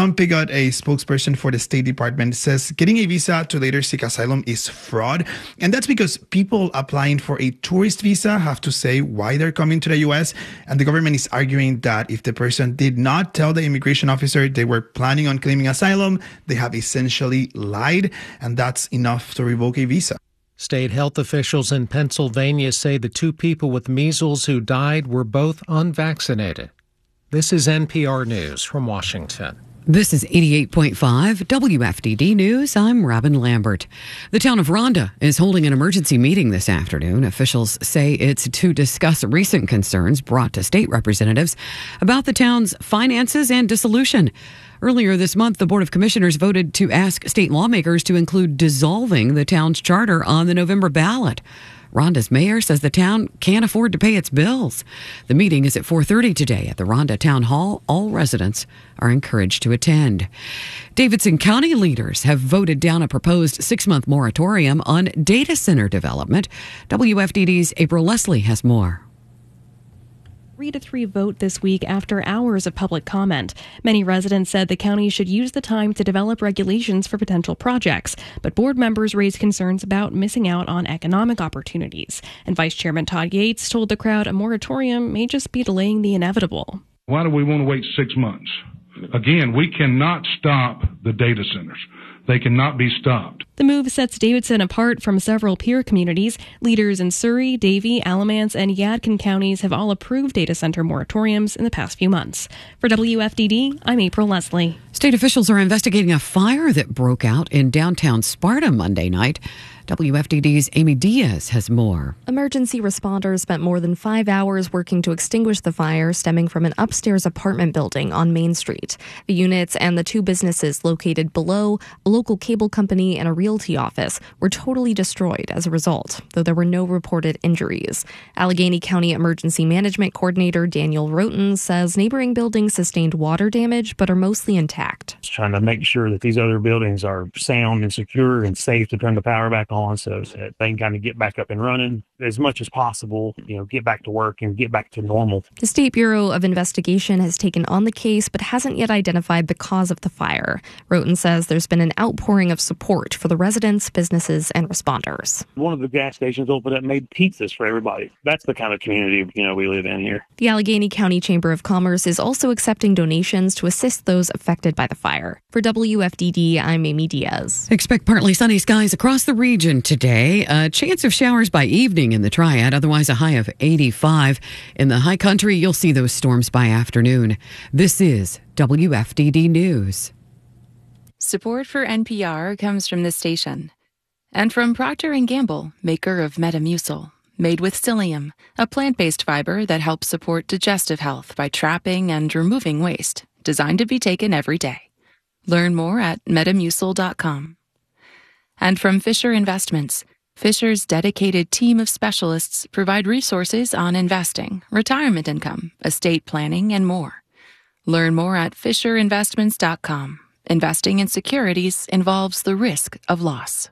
Tom Pigott, a spokesperson for the State Department, says getting a visa to later seek asylum is fraud. And that's because people applying for a tourist visa have to say why they're coming to the U.S. And the government is arguing that if the person did not tell the immigration officer they were planning on claiming asylum, they have essentially lied. And that's enough to revoke a visa. State health officials in Pennsylvania say the 2 people with measles who died were both unvaccinated. This is NPR News from Washington. This is 88.5 WFDD News. I'm Robin Lambert. The town of Ronda is holding an emergency meeting this afternoon. Officials say it's to discuss recent concerns brought to state representatives about the town's finances and dissolution. Earlier this month, the Board of Commissioners voted to ask state lawmakers to include dissolving the town's charter on the November ballot. Ronda's mayor says the town can't afford to pay its bills. The meeting is at 4:30 today at the Ronda Town Hall. All residents are encouraged to attend. Davidson County leaders have voted down a proposed 6-month moratorium on data center development. WFDD's April Leslie has more. 3-3 vote this week after hours of public comment. Many residents said the county should use the time to develop regulations for potential projects, but board members raised concerns about missing out on economic opportunities. And Vice Chairman Todd Yates told the crowd a moratorium may just be delaying the inevitable. Why do we want to wait 6 months? Again, we cannot stop the data centers. They cannot be stopped. The move sets Davidson apart from several peer communities. Leaders in Surry, Davie, Alamance, and Yadkin counties have all approved data center moratoriums in the past few months. For WFDD, I'm April Leslie. State officials are investigating a fire that broke out in downtown Sparta Monday night. WFDD's Amy Diaz has more. Emergency responders spent more than 5 hours working to extinguish the fire stemming from an upstairs apartment building on Main Street. The units and the 2 businesses located below, a local cable company and a realty office, were totally destroyed as a result, though there were no reported injuries. Allegheny County Emergency Management Coordinator Daniel Roten says neighboring buildings sustained water damage but are mostly intact. Just trying to make sure that these other buildings are sound and secure and safe to turn the power back on so that they can kind of get back up and running as much as possible, get back to work and get back to normal. The State Bureau of Investigation has taken on the case but hasn't yet identified the cause of the fire. Roten says there's been an outpouring of support for the residents, businesses, and responders. One of the gas stations opened up, made pizzas for everybody. That's the kind of community, we live in here. The Allegheny County Chamber of Commerce is also accepting donations to assist those affected by the fire. For WFDD, I'm Amy Diaz. Expect partly sunny skies across the region today. A chance of showers by evening in the Triad, otherwise a high of 85. In the high country, you'll see those storms by afternoon. This is WFDD News. Support for NPR comes from this station and from Procter & Gamble, maker of Metamucil, made with psyllium, a plant-based fiber that helps support digestive health by trapping and removing waste, designed to be taken every day. Learn more at metamucil.com. And from Fisher Investments, Fisher's dedicated team of specialists provide resources on investing, retirement income, estate planning, and more. Learn more at fisherinvestments.com. Investing in securities involves the risk of loss.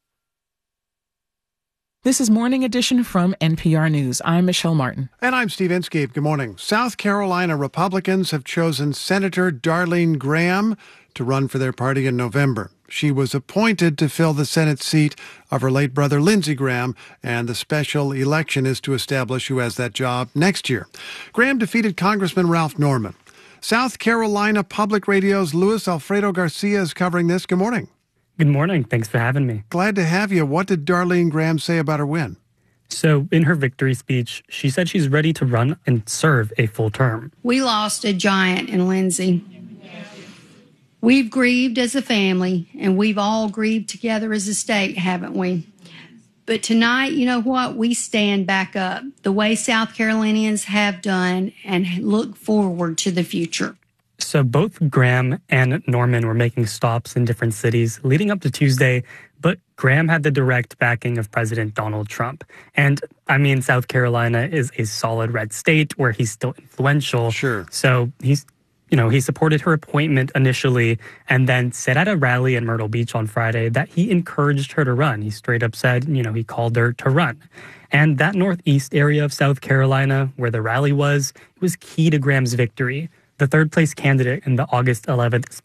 This is Morning Edition from NPR News. I'm Michelle Martin. And I'm Steve Inskeep. Good morning. South Carolina Republicans have chosen Senator Darlene Graham to run for their party in November. She was appointed to fill the Senate seat of her late brother, Lindsey Graham, and the special election is to establish who has that job next year. Graham defeated Congressman Ralph Norman. South Carolina Public Radio's Luis Alfredo Garcia is covering this. Good morning. Good morning. Thanks for having me. Glad to have you. What did Darlene Graham say about her win? So in her victory speech, she said she's ready to run and serve a full term. We lost a giant in Lindsey. We've grieved as a family, and we've all grieved together as a state, haven't we? But tonight, you know what? We stand back up the way South Carolinians have done and look forward to the future. So both Graham and Norman were making stops in different cities leading up to Tuesday, but Graham had the direct backing of President Donald Trump. And South Carolina is a solid red state where he's still influential. Sure. So he supported her appointment initially and then said at a rally in Myrtle Beach on Friday that he encouraged her to run. He straight up said, he called her to run. And that northeast area of South Carolina where the rally was key to Graham's victory. The third place candidate in the August 11th